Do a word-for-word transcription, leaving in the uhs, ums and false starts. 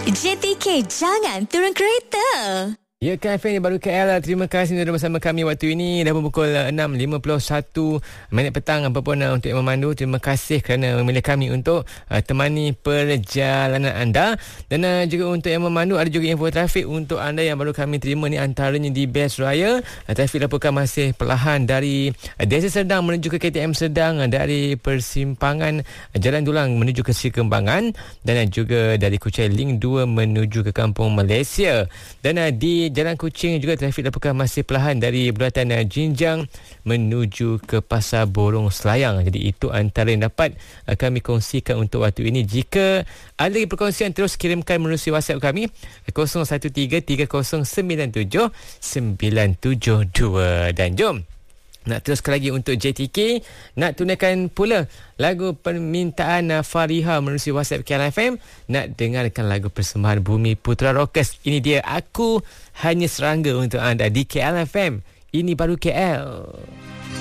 J T K, jangan turun kereta. Ya, K F M baru K L. Terima kasih sudah bersama kami waktu ini. Dah pukul enam lima puluh satu minit petang apapun uh, untuk yang memandu. Terima kasih kerana memilih kami untuk uh, temani perjalanan anda. Dan uh, juga untuk yang memandu, ada juga info trafik untuk anda yang baru kami terima ni, antaranya di Best Raya. Uh, trafik laporkan masih perlahan dari uh, Desa Serdang menuju ke K T M Serdang, uh, dari persimpangan uh, Jalan Dulang menuju ke Sri Kembangan, dan uh, juga dari Kuchai Link dua menuju ke Kampung Malaysia. Dan uh, di Jalan Kuching juga trafik laporkan masih perlahan dari Bulatan Jinjang menuju ke Pasar Borong Selayang. Jadi itu antara yang dapat uh, kami kongsikan untuk waktu ini. Jika ada lagi perkongsian, terus kirimkan melalui WhatsApp kami kosong satu tiga tiga kosong sembilan tujuh sembilan tujuh dua. Dan jom nak teruskan lagi untuk J T K, nak tunaikan pula lagu permintaan Fariha melalui WhatsApp K L F M. Nak dengarkan lagu persembahan Bumi Putra Rockers. Ini dia, Aku Hanya Serangga untuk anda di K L F M. Ini baru K L.